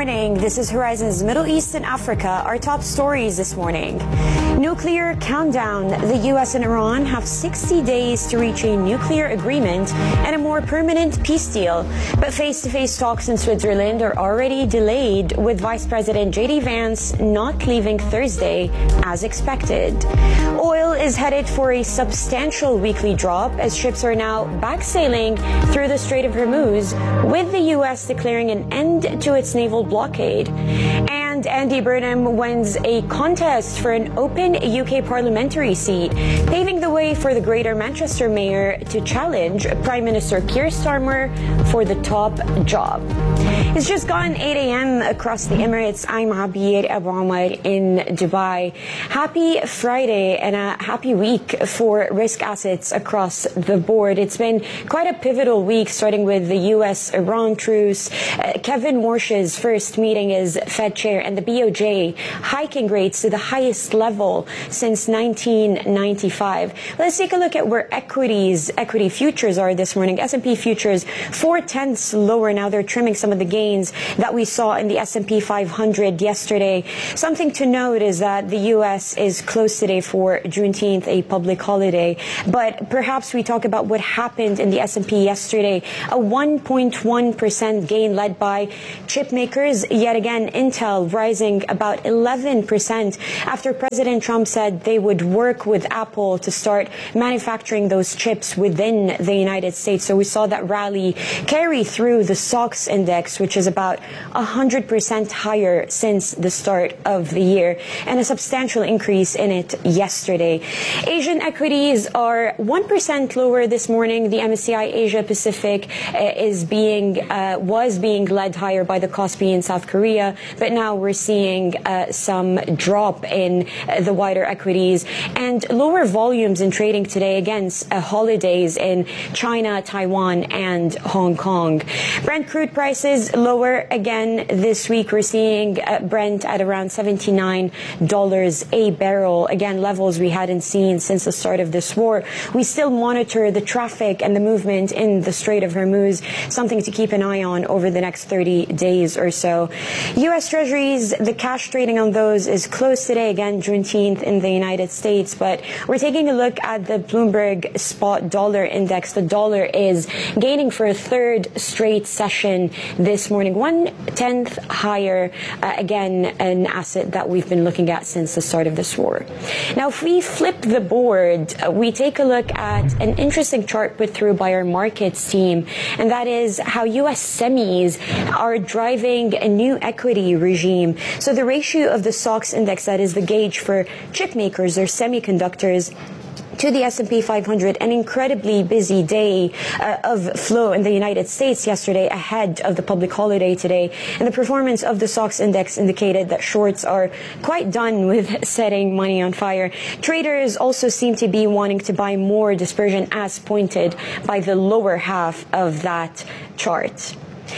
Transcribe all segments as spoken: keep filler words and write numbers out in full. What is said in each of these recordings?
morning. This is Horizon's Middle East and Africa. Our top stories this morning. Nuclear countdown. The U S and Iran have sixty days to reach a nuclear agreement and a more permanent peace deal. But face-to-face talks in Switzerland are already delayed, with Vice President J D Vance not leaving Thursday as expected. Oil is headed for a substantial weekly drop as ships are now back sailing through the Strait of Hormuz, with the U S declaring an end to its naval blockade. And Andy Burnham wins a contest for an open U K parliamentary seat, paving the way for the Greater Manchester mayor to challenge Prime Minister Keir Starmer for the top job. It's just gone eight a.m. across the Emirates. I'm Abir Abu Omar in Dubai. Happy Friday and a happy week for risk assets across the board. It's been quite a pivotal week, starting with the U S Iran truce, uh, Kevin Warsh's first meeting as Fed chair, and the B O J hiking rates to the highest level since nineteen ninety-five. Let's take a look at where equities, equity futures are this morning. S and P futures four tenths lower now. They're trimming some of the gains that we saw in the S and P five hundred yesterday. Something to note is that the U S is closed today for Juneteenth, a public holiday. But perhaps we talk about what happened in the S and P yesterday. A one point one percent gain led by chip makers. Yet again, Intel rising about eleven percent after President Trump said they would work with Apple to start manufacturing those chips within the United States. So we saw that rally carry through the S O X index, which is about one hundred percent higher since the start of the year, and a substantial increase in it yesterday. Asian equities are one percent lower this morning. The M S C I Asia Pacific uh, is being uh, was being led higher by the Kospi in South Korea, but now we're seeing uh, some drop in uh, the wider equities and lower volumes in trading today against uh, holidays in China, Taiwan, and Hong Kong. Brent crude prices lower again this week. We're seeing uh, Brent at around seventy-nine dollars a barrel. Again, levels we hadn't seen since the start of this war. We still monitor the traffic and the movement in the Strait of Hormuz, something to keep an eye on over the next thirty days or so. U S Treasuries, the cash trading on those is closed today. Again, Juneteenth in the United States. But we're taking a look at the Bloomberg Spot Dollar Index. The dollar is gaining for a third straight session this morning, one-tenth higher. Uh, again, an asset that we've been looking at since the start of this war. Now, if we flip the board, uh, we take a look at an interesting chart put through by our markets team, and that is how U S semis are driving a new equity regime. So the ratio of the S O X index, that is the gauge for chip makers or semiconductors, to the S and P five hundred, an incredibly busy day uh, of flow in the United States yesterday ahead of the public holiday today. And the performance of the S O X index indicated that shorts are quite done with setting money on fire. Traders also seem to be wanting to buy more dispersion, as pointed by the lower half of that chart.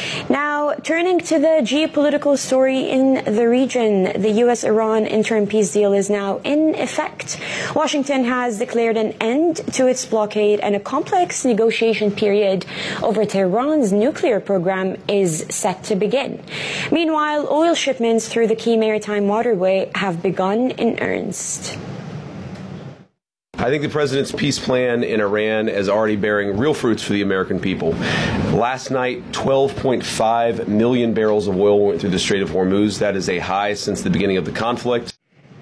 Now, turning to the geopolitical story in the region, the U S Iran interim peace deal is now in effect. Washington has declared an end to its blockade, and a complex negotiation period over Tehran's nuclear program is set to begin. Meanwhile, oil shipments through the key maritime waterway have begun in earnest. I think the president's peace plan in Iran is already bearing real fruits for the American people. Last night, twelve point five million barrels of oil went through the Strait of Hormuz. That is a high since the beginning of the conflict.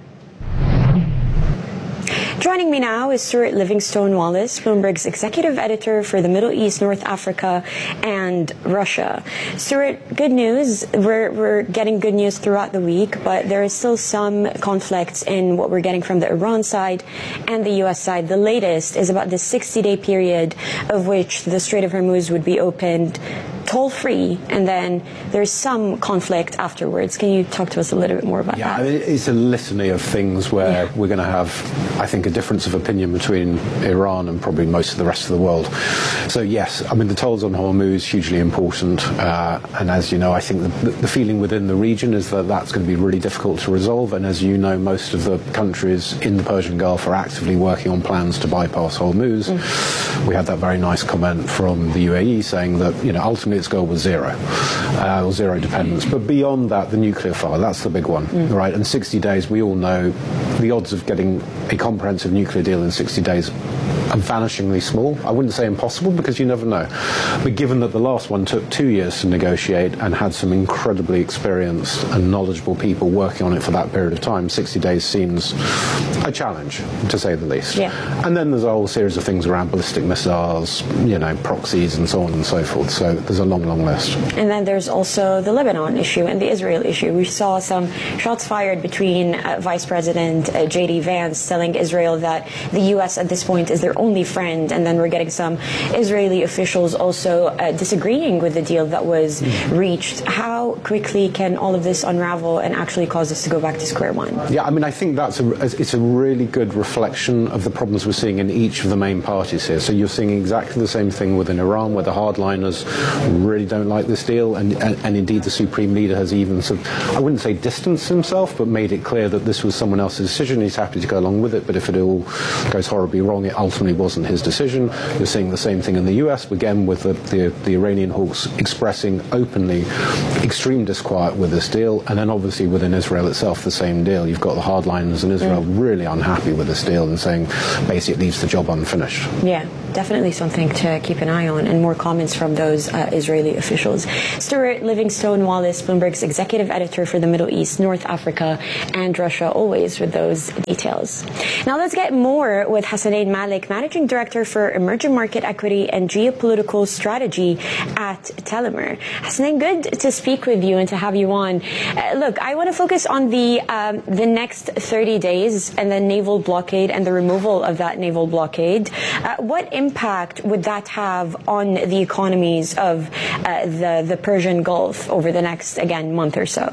Joining me now is Stuart Livingstone Wallace, Bloomberg's executive editor for the Middle East, North Africa, and Russia. Stuart, good news. We're, we're getting good news throughout the week, but there is still some conflicts in what we're getting from the Iran side and the U S side. The latest is about the sixty-day period of which the Strait of Hormuz would be opened toll-free, and then there's some conflict afterwards. Can you talk to us a little bit more about yeah, that? I mean, it's a litany of things where yeah. we're going to have, I think, a difference of opinion between Iran and probably most of the rest of the world. So, yes, I mean, the tolls on Hormuz, hugely important. Uh, and as you know, I think the, the feeling within the region is that that's going to be really difficult to resolve. And as you know, most of the countries in the Persian Gulf are actively working on plans to bypass Hormuz. Mm. We had that very nice comment from the U A E saying that, you know, ultimately its goal was zero, uh, or zero dependence. But beyond that, the nuclear file, that's the big one, mm. right? And sixty days, we all know the odds of getting a comprehensive nuclear deal in sixty days are vanishingly small. I wouldn't say impossible, because you never know. But given that the last one took two years to negotiate and had some incredibly experienced and knowledgeable people working on it for that period of time, sixty days seems a challenge, to say the least. Yeah. And then there's a whole series of things around ballistic missiles, you know, proxies and so on and so forth. So there's a long, long list. And then there's also the Lebanon issue and the Israel issue. We saw some shots fired between uh, Vice President uh, J D Vance telling Israel that the U S at this point is their only friend, and then we're getting some Israeli officials also uh, disagreeing with the deal that was mm. reached. How quickly can all of this unravel and actually cause us to go back to square one? Yeah, I mean, I think that's a, it's a really good reflection of the problems we're seeing in each of the main parties here. So you're seeing exactly the same thing within Iran, where the hardliners really don't like this deal, and, and, and indeed the Supreme Leader has even, sort of, I wouldn't say distanced himself, but made it clear that this was someone else's decision. He's happy to go along with it, but if it all goes horribly wrong, it ultimately wasn't his decision. You're seeing the same thing in the U S, again, with the, the, the Iranian hawks expressing openly extreme disquiet with this deal, and then obviously within Israel itself, the same deal. You've got the hardliners in Israel mm. really unhappy with this deal and saying basically it leaves the job unfinished. Yeah, definitely something to keep an eye on, and more comments from those uh, Israeli officials. Stuart Livingstone Wallace, Bloomberg's executive editor for the Middle East, North Africa, and Russia, always with those details. Now let's get more with Hassanein Malik, Managing Director for Emerging Market Equity and Geopolitical Strategy at Telemer. Hassanein, good to speak with you and to have you on. Uh, look, I want to focus on the um, the next thirty days and the naval blockade and the removal of that naval blockade. Uh, what impact would that have on the economies of uh, the, the Persian Gulf over the next, again, month or so?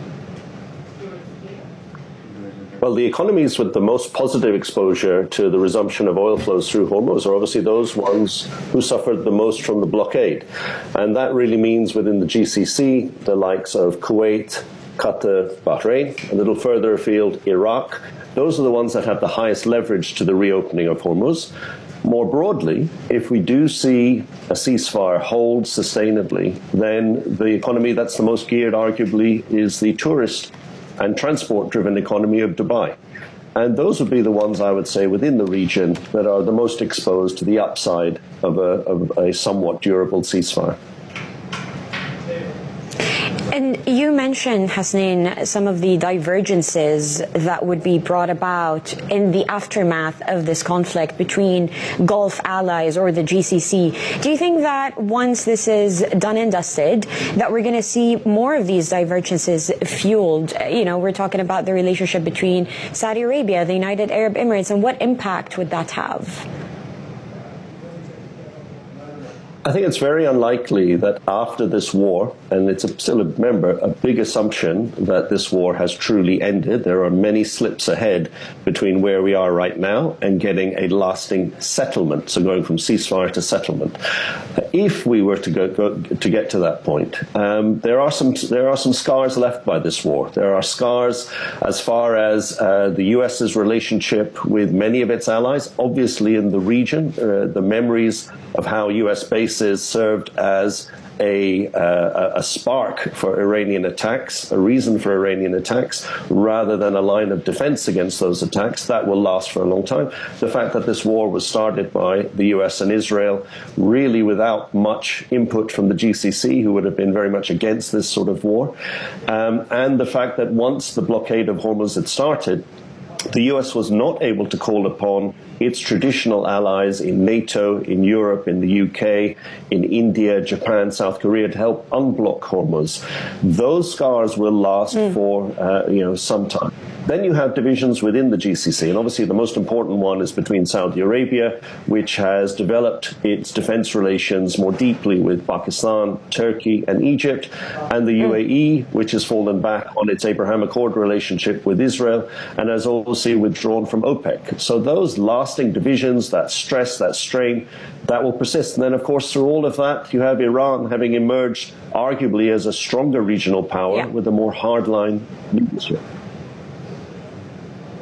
Well, the economies with the most positive exposure to the resumption of oil flows through Hormuz are obviously those ones who suffered the most from the blockade. And that really means within the G C C, the likes of Kuwait, Qatar, Bahrain, a little further afield, Iraq. Those are the ones that have the highest leverage to the reopening of Hormuz. More broadly, if we do see a ceasefire hold sustainably, then the economy that's the most geared, arguably, is the tourist and transport-driven economy of Dubai. And those would be the ones, I would say, within the region that are the most exposed to the upside of a, of a somewhat durable ceasefire. And you mentioned, Hassanein, some of the divergences that would be brought about in the aftermath of this conflict between Gulf allies or the G C C. Do you think that once this is done and dusted, that we're going to see more of these divergences fueled? You know, we're talking about the relationship between Saudi Arabia, the United Arab Emirates, and what impact would that have? I think it's very unlikely that after this war, and it's a, still, a, remember, a big assumption that this war has truly ended. There are many slips ahead between where we are right now and getting a lasting settlement, so going from ceasefire to settlement. If we were to go, go to get to that point, um, there are some there are some scars left by this war. There are scars as far as uh, the U S's relationship with many of its allies, obviously in the region, uh, the memories of how U S bases served as a, uh, a spark for Iranian attacks, a reason for Iranian attacks, rather than a line of defense against those attacks. That will last for a long time. The fact that this war was started by the U S and Israel, really without much input from the G C C, who would have been very much against this sort of war, um, and the fact that once the blockade of Hormuz had started, the U S was not able to call upon its traditional allies in NATO, in Europe, in the U K, in India, Japan, South Korea to help unblock Hormuz. Those scars will last mm. for uh, you know some time. Then you have divisions within the G C C, and obviously the most important one is between Saudi Arabia, which has developed its defense relations more deeply with Pakistan, Turkey, and Egypt, and the U A E, which has fallen back on its Abraham Accord relationship with Israel, and has also withdrawn from OPEC. So those lasting divisions, that stress, that strain, that will persist. And then, of course, through all of that, you have Iran having emerged arguably as a stronger regional power yeah. with a more hardline leadership.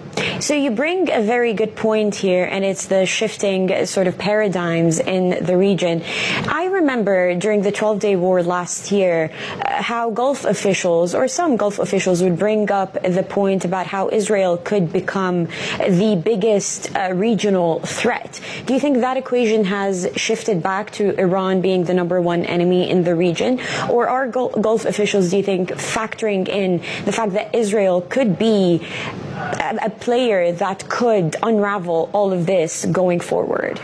So you bring a very good point here, and it's the shifting sort of paradigms in the region. I remember during the twelve-day war last year uh, how Gulf officials, or some Gulf officials, would bring up the point about how Israel could become the biggest uh, regional threat. Do you think that equation has shifted back to Iran being the number one enemy in the region? Or are Gulf officials, do you think, factoring in the fact that Israel could be a, a player that could unravel all of this going forward?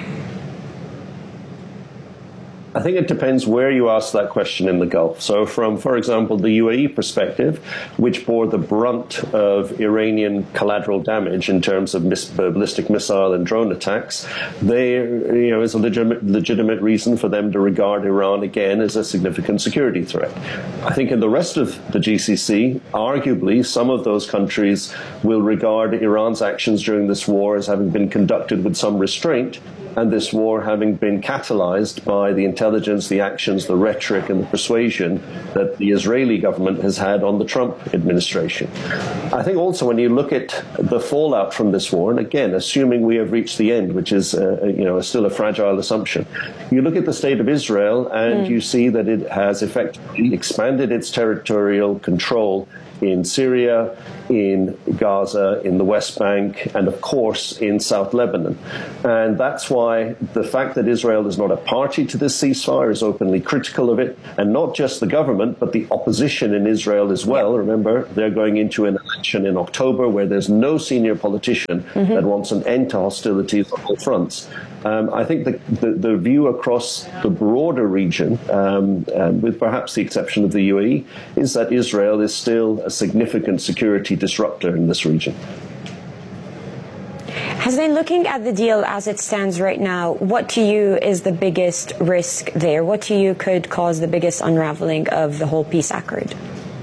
I think it depends where you ask that question in the Gulf. So from, for example, the U A E perspective, which bore the brunt of Iranian collateral damage in terms of mis- ballistic missile and drone attacks, there you know, is a legitimate, legitimate reason for them to regard Iran again as a significant security threat. I think in the rest of the G C C, arguably, some of those countries will regard Iran's actions during this war as having been conducted with some restraint, and this war having been catalyzed by the intelligence, the actions, the rhetoric, and the persuasion that the Israeli government has had on the Trump administration. I think also when you look at the fallout from this war, and again, assuming we have reached the end, which is uh, you know still a fragile assumption, you look at the state of Israel and mm. you see that it has effectively expanded its territorial control in Syria, in Gaza, in the West Bank, and of course in South Lebanon. And that's why the fact that Israel is not a party to this ceasefire, is openly critical of it, and not just the government, but the opposition in Israel as well. Remember, they're going into an election in October where there's no senior politician mm-hmm. that wants an end to hostilities on all fronts. Um, I think the, the, the view across the broader region, um, um, with perhaps the exception of the U A E, is that Israel is still a significant security disruptor in this region. Hasnain, looking at the deal as it stands right now, what to you is the biggest risk there? What to you could cause the biggest unraveling of the whole peace accord?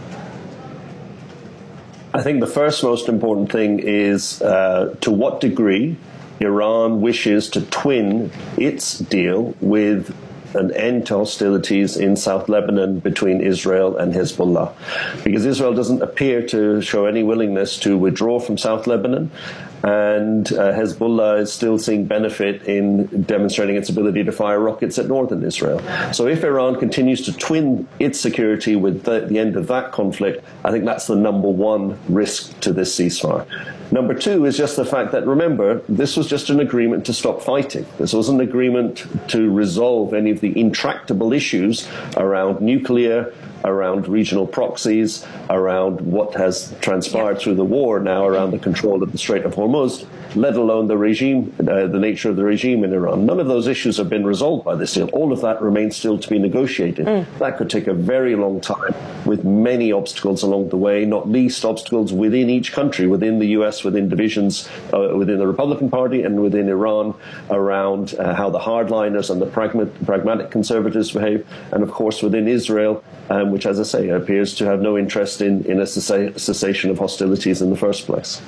I think the first most important thing is uh, to what degree Iran wishes to twin its deal with an end to hostilities in South Lebanon between Israel and Hezbollah. Because Israel doesn't appear to show any willingness to withdraw from South Lebanon, and uh, Hezbollah is still seeing benefit in demonstrating its ability to fire rockets at northern Israel. So if Iran continues to twin its security with the, the end of that conflict, I think that's the number one risk to this ceasefire. Number two is just the fact that, remember, this was just an agreement to stop fighting. This was an agreement to resolve any of the intractable issues around nuclear, around regional proxies, around what has transpired through the war now around the control of the Strait of Hormuz, let alone the regime, uh, the nature of the regime in Iran. None of those issues have been resolved by this deal. All of that remains still to be negotiated. Mm. That could take a very long time with many obstacles along the way, not least obstacles within each country, within the U S, within divisions uh, within the Republican Party and within Iran around uh, how the hardliners and the pragmat- pragmatic conservatives behave, and of course within Israel, um, which, as I say, appears to have no interest in, in a cessa- cessation of hostilities in the first place.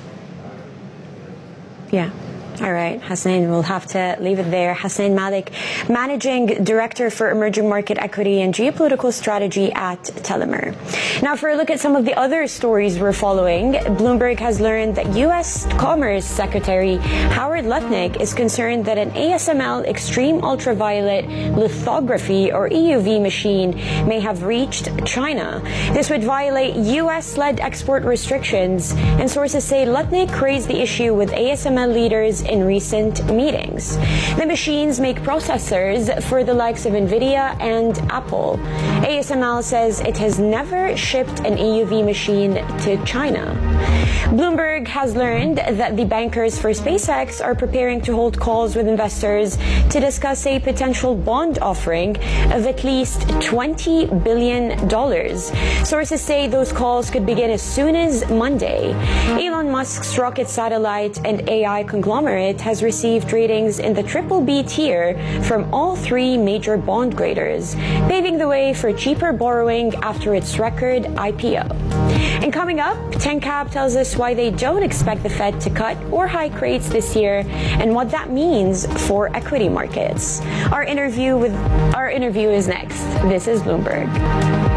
Yeah. All right, Hasnain, we'll have to leave it there. Hasnain Malik, Managing Director for Emerging Market Equity and Geopolitical Strategy at Telemer. Now, for a look at some of the other stories we're following, Bloomberg has learned that U S Commerce Secretary Howard Lutnick is concerned that an A S M L extreme ultraviolet lithography, or E U V machine, may have reached China. This would violate U S-led export restrictions, and sources say Lutnick raised the issue with A S M L leaders in recent meetings. The machines make processors for the likes of NVIDIA and Apple. A S M L says it has never shipped an E U V machine to China. Bloomberg has learned that the bankers for SpaceX are preparing to hold calls with investors to discuss a potential bond offering of at least twenty billion dollars. Sources say those calls could begin as soon as Monday. Elon Musk's rocket satellite and A I conglomerate has received ratings in the triple B tier from all three major bond graders, paving the way for cheaper borrowing after its record I P O. And coming up, TenCap tells us why they don't expect the Fed to cut or hike rates this year and what that means for equity markets. Our interview with our interview is next. This is Bloomberg.